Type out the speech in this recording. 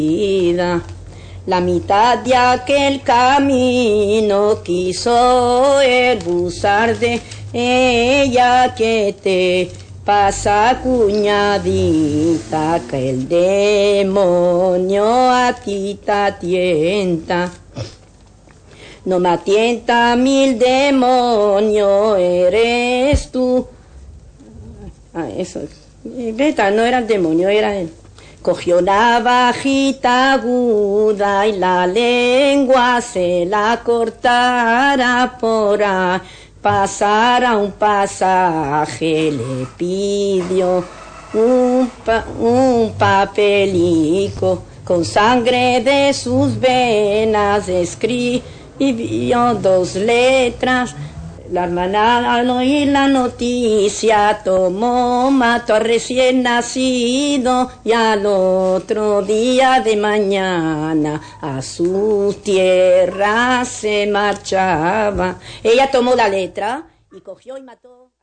vida. La mitad de aquel camino quiso el buzar de ella que te pasa, cuñadita, que el demonio a ti te tienta. No me tienta mil demonio, eres tú. Eso. Beta, no era el demonio, era él. Cogió navajita aguda y la lengua se la cortara por ahí. Pasara un pasaje, le pidió un papelico con sangre de sus venas, escribió 2 letras. La hermana al oír la noticia mató al recién nacido y al otro día de mañana a su tierra se marchaba. Ella tomó la letra y cogió y mató.